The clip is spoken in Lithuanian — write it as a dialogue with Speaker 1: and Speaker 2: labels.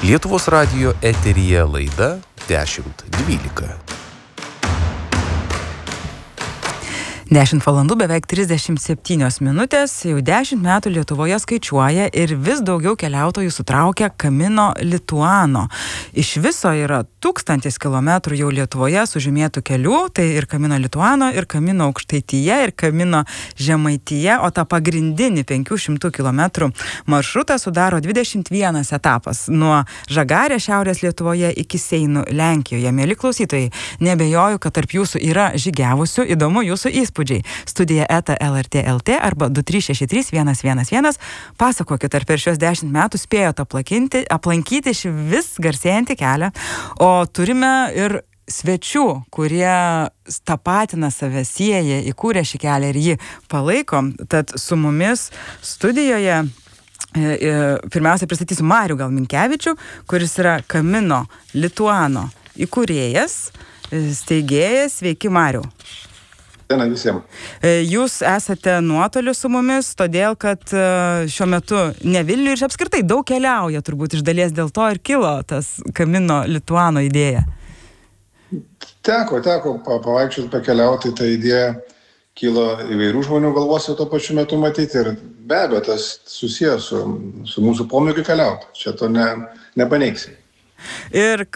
Speaker 1: Lietuvos radijo eteryje laida 10.12.
Speaker 2: 10 valandų beveik 37 minutės, jau 10 metų Lietuvoje skaičiuoja ir vis daugiau keliautojų sutraukia Camino Lituano. Iš viso yra 1000 kilometrų jau Lietuvoje sužymėtų kelių, tai ir Camino Lituano, ir Camino Aukštaitija, ir Camino Žemaitija, o tą pagrindinį 500 kilometrų maršrutą sudaro 21 etapas nuo Žagarės šiaurės Lietuvoje iki Seinų Lenkijoje. Mieli klausytojai, nebejoju, kad tarp jūsų yra žygiavusių, įdomu jūsų įspūdžiai. Studija eta.lrt.lt arba 2363 111. Pasakokit, ar per šios 10 metų spėjot aplankyti šį vis garsėjantį kelią, o turime ir svečių, kurie tapatina save, sieja, įkūrė šį kelią ir jį palaiko. Tad su mumis studijoje pirmiausia pristatysiu Marių Minkevičių, kuris yra Camino Lituano įkūrėjas, steigėjas. Sveiki, Mariau.
Speaker 3: Diena visiems.
Speaker 2: Jūs esate nuotoliu su mumis, todėl kad šiuo metu ne Vilniuje ir apskritai daug keliauja, turbūt iš dalies dėl to ir kilo tas Camino Lituano idėja.
Speaker 3: Teko pavaikščioti, pakeliauti, ta idėja kilo įvairių žmonių galvose tuo pačiu metu matyti ir be abejo tas susijęs su mūsų pomėgiu keliauti. Čia to nepaneigsi.
Speaker 2: Ir